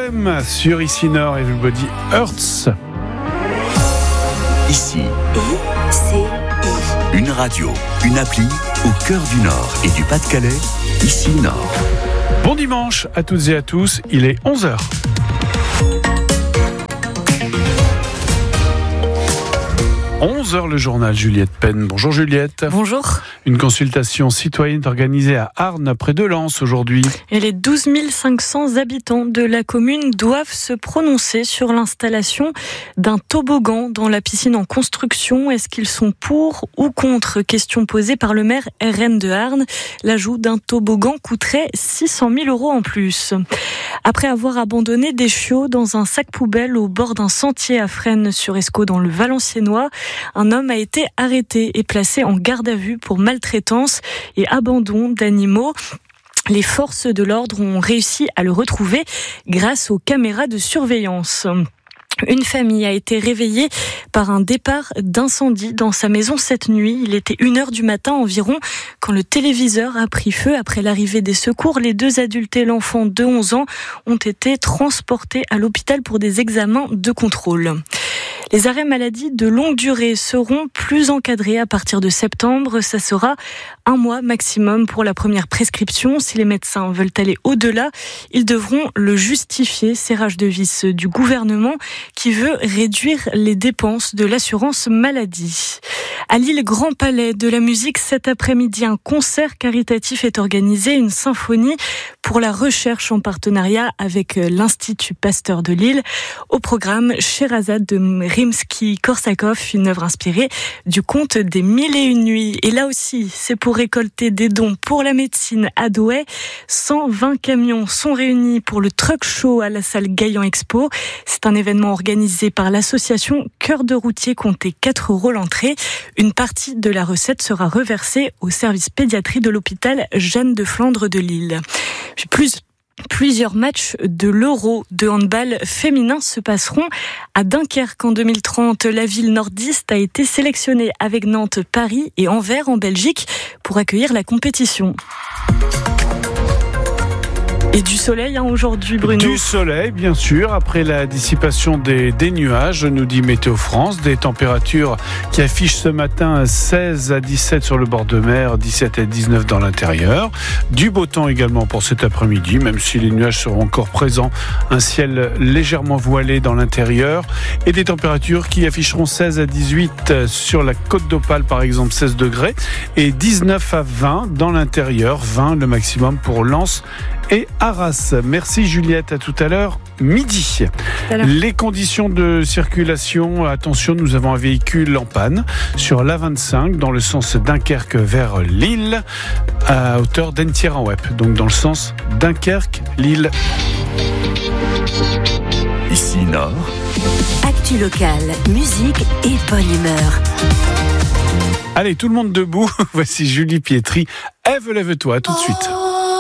Poème sur Ici Nord, Everybody Hurts. Ici, une radio, une appli au cœur du Nord et du Pas-de-Calais. Ici Nord. Bon dimanche à toutes et à tous, il est 11h. 11h le journal, Juliette Penn. Bonjour Juliette. Bonjour. Une consultation citoyenne est organisée à Arnes, près de Lens aujourd'hui. Et les 12 500 habitants de la commune doivent se prononcer sur l'installation d'un toboggan dans la piscine en construction. Est-ce qu'ils sont pour ou contre? Question posée par le maire RN de Arnes. L'ajout d'un toboggan coûterait 600 000 € en plus. Après avoir abandonné des chiots dans un sac poubelle au bord d'un sentier à Fresnes-sur-Escaut dans le Valenciennois, un homme a été arrêté et placé en garde à vue pour maltraitance et abandon d'animaux. Les forces de l'ordre ont réussi à le retrouver grâce aux caméras de surveillance. Une famille a été réveillée par un départ d'incendie dans sa maison cette nuit. Il était 1h du matin environ quand le téléviseur a pris feu. Après l'arrivée des secours, les 2 adultes et l'enfant de 11 ans ont été transportés à l'hôpital pour des examens de contrôle. Les arrêts maladie de longue durée seront plus encadrés à partir de septembre. Ça sera 1 mois maximum pour la première prescription. Si les médecins veulent aller au-delà, ils devront le justifier. Serrage de vis du gouvernement qui veut réduire les dépenses de l'assurance maladie. À Lille, Grand Palais de la musique, cet après-midi, un concert caritatif est organisé, une symphonie pour la recherche en partenariat avec l'Institut Pasteur de Lille. Au programme, Sherazade de Rimsky-Korsakov, une œuvre inspirée du conte des 1001 nuits. Et là aussi, c'est pour récolter des dons pour la médecine à Douai. 120 camions sont réunis pour le Truck Show à la salle Gaillan Expo. C'est un événement organisé par l'association Cœur de Routier, comptez 4 € l'entrée. Une partie de la recette sera reversée au service pédiatrie de l'hôpital Jeanne de Flandre de Lille. Plusieurs matchs de l'Euro de handball féminin se passeront à Dunkerque en 2030. La ville nordiste a été sélectionnée avec Nantes, Paris et Anvers en Belgique pour accueillir la compétition. Et du soleil aujourd'hui, Bruno. Du soleil, bien sûr, après la dissipation des nuages, nous dit Météo France. Des températures qui affichent ce matin 16 à 17 sur le bord de mer, 17 à 19 dans l'intérieur. Du beau temps également pour cet après-midi, même si les nuages seront encore présents. Un ciel légèrement voilé dans l'intérieur. Et des températures qui afficheront 16 à 18 sur la côte d'Opale, par exemple, 16 degrés. Et 19 à 20 dans l'intérieur, 20 le maximum pour Lens et Arras. Merci Juliette, à tout à l'heure, midi. Les conditions de circulation, attention, nous avons un véhicule en panne sur l'A25 dans le sens Dunkerque vers Lille à hauteur d'Entière-en-Wep, donc dans le sens Dunkerque-Lille. Ici Nord. Actu locale, musique et bonne humeur. Allez, tout le monde debout. Voici Julie Pietri. Ève, lève-toi, tout de suite.